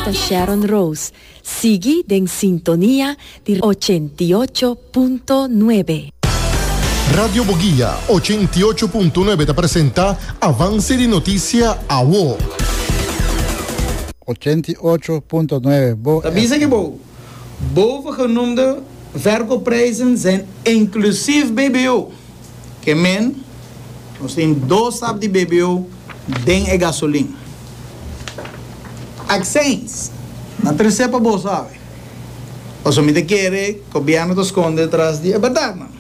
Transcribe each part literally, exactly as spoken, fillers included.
Esta Sharon Rose. Sigue en sintonía de ochenta y ocho punto nueve. Radio Boguía ochenta y ocho punto nueve te presenta Avance de Noticia a W O. ochenta y ocho punto nueve. Dat is ik bo. Bovengenoemde verkoopprijzen zijn inclusief B B O. Que men, nós tem dois sabes de B B O, den e gasolina. Accents, na terceira para você sabe. O som de querer, que o governo esconde atrás de, é verdade, mano.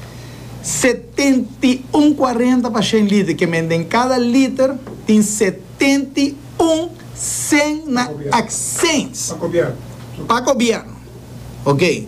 setenta e um quarenta para cem litros, que men em cada litro tem setenta e um cem na accents. Para copiar. Para copiar. Ok.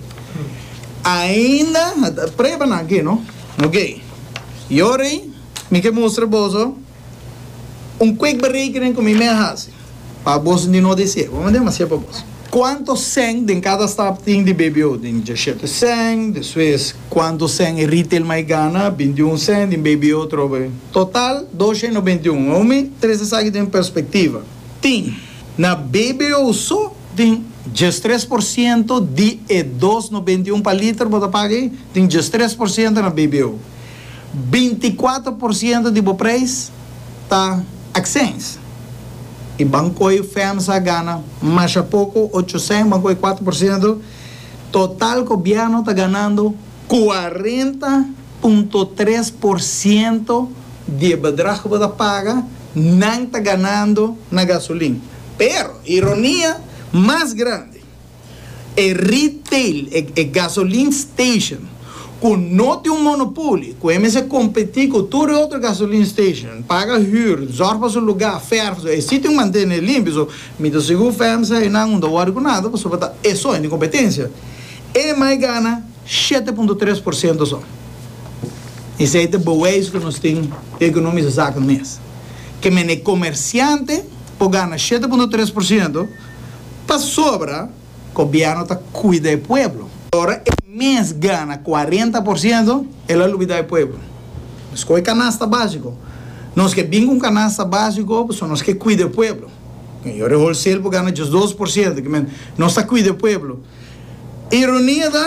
Ainda, prepara aqui, não? Ok. E ora, me que mostra você um quick berekening com minha raça. Para você de não descer. Vamos dar uma para você. Quanto cem em cada stop tem de B B O? Tem dezessete cem, depois quanto cem em retail mais gana, vinte e um cem, em B B O trove. Total, duzentos e noventa e um. Homem, três sabe tem perspectiva. Tem, na B B O só, tem dezesseis por cento de dois reais e noventa e um para litro, você paga, tem dezesseis por cento na B B O. vinte e quatro por cento de o preço está accents. E banco e FEMSA gana mais a pouco, oitocentos, banco e quatro por cento. Total, o governo está ganhando quarenta vírgula três por cento de bedrag que você paga, não está ganhando na gasolina. Pero, ironia mais grande, é retail, é, é gasoline station, com não tem um monopólio, com M S competir com toda outra gasoline station, paga huur, zorga para o lugar, ferro, e se tem um manter limpo, so, me dá seguro FEMSA e não dá hora com nada, você vai estar, é só em competência. Ele mais ganha sete vírgula três por cento só. Isso aí é boas que nós temos economizar saco mês. Que me comerciante, por ganhar sete vírgula três por cento, para sobra, o governo está cuidando do povo. Agora, o mês ganha quarenta por cento, ele olvida do povo. Nós que canasta básico. Nós que bem com canasta básico, nós que cuida do povo. Eu o wholesale ganha dois por cento, que nós está cuidando do povo. Ironia da,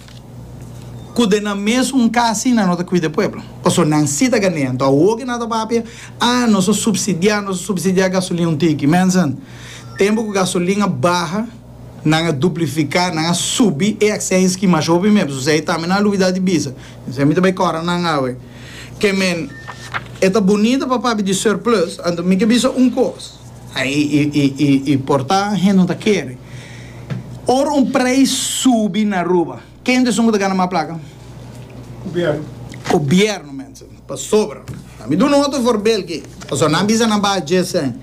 que na mesma casa não está cuidando do povo. Porque não se está ganhando. Então, o que nada papel, ah, nós subsidiamos, nós subsidiamos a gasolina um tique. Mensan, tempo que a gasolina barra, não duplicar, não subir, é access que mais ouve mesmo. Você também não é novidade de bisa. Você me também corre, não é? Que, men, é bonita para papai de surplus, então me que bisa um costo. Aí, e, e, e, e portar, a gente não está querendo. Ora, um preço sube na rua. Quem é que ganha uma placa? Governo. Governo, mensen. Para sobra. Me dá um outro verbal aqui. Porque não bisa na base, assim.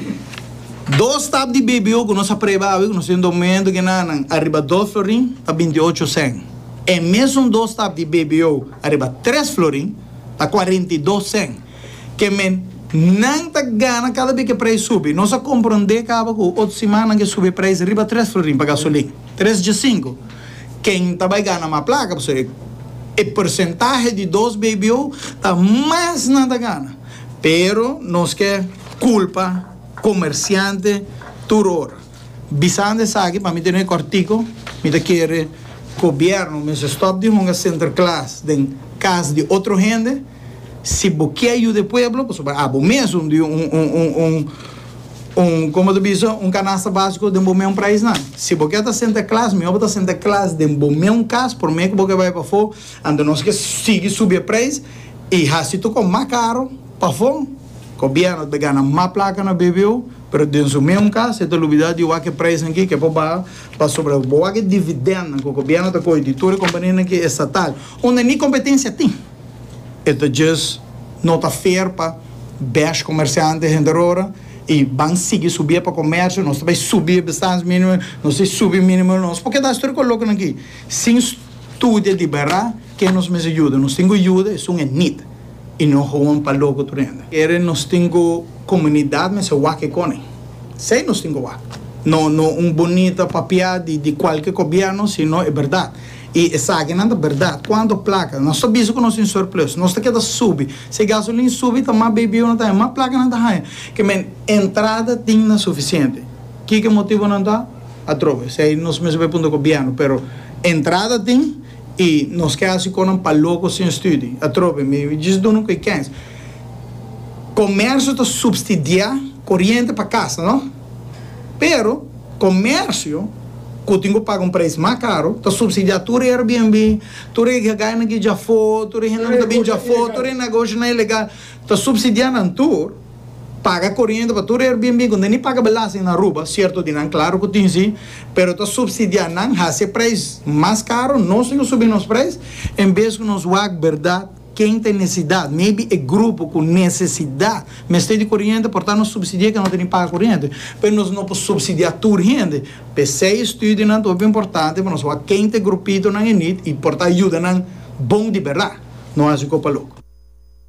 Dois tabs de B B O que nós aprendemos, nós temos um momento que não arriba dois florim a vinte e oito cem. E mesmo dois tabs de B B O arriba três florim a quarenta e dois cem. Que men não está ganhando cada vez que o preço sube. Nós compreendemos que outra semana que sube o preço arriba três florim para gasolina. três de cinco. Quem também ganha uma placa, você a porcentagem de dois B B O está mais nada ganha. Pero nós que culpa comerciante turor. Bisande sabe para mim ter um cortico, me quer governo, me stop de uma center class, de casa de outro gente, se você ajuda o povo, pues ah, bom mesmo de um um um um como tu diz, um canasta básico de um bom país não. Se você está center class, me está center class de um bom caso, por mim que você vai para fora, ando nós que sigue subir o preço e se tu com mais caro para fora. O governo te ganha mais placa na B B O, mas dentro do mesmo caso, é a novidade de o que preço aqui, que é para sobre o que dividendo que o governo está com a editora companhia aqui estatal, onde nem competência tem. É just não está fair para bens comerciantes em hora e vão seguir subir para o comércio, nós também subir bastante mínimo, nós temos subir mínimo, nós porque da história colocam aqui, sem estudo de barra, quem nos me ajuda, nós temos ajuda, isso é nit. E não vão para logo turenda. Era nós temos comunidade, mas é o que conem. Sei nós temos o não não um bonito papel de de qualquer governo, senão é verdade. E essa que não é verdade. Quando placa, nós sabemos que nós temos surplus, nós está que sube. Se gasolina sube, tá mais bebê não tá, mais placa não tá. Que men entrada tem na suficiente. que que motivo não está? A trove. Se aí nós mesmos ponto governo, pero entrada tem e nós quer assim com um paloco sem estudo. A trove, me diz do não que quer. Comércio está subsidiar corrente para casa, não? Pero comércio que tenho paga um preço mais caro, está subsidiar tudo Airbnb, tudo que ganha que já foi, tudo que não também já foi, tudo negócio não é legal, está subsidiando tudo, paga corrente para tudo Airbnb, quando nem paga beleza na rua, certo, de não, claro que tem sim, pero está subsidiando, hace preço mais caro, nós temos que subir os preços, em vez que nós vá verdade, quem tem necessidade, maybe é grupo com necessidade, mas tem de corrente, portanto, não subsidia que não tem que pagar corrente, mas nós não podemos subsidiar tudo gente, P C estudo não é importante, mas nós quem tem grupito não é e portanto ajuda não bom de verdade, não é assim que eu falo.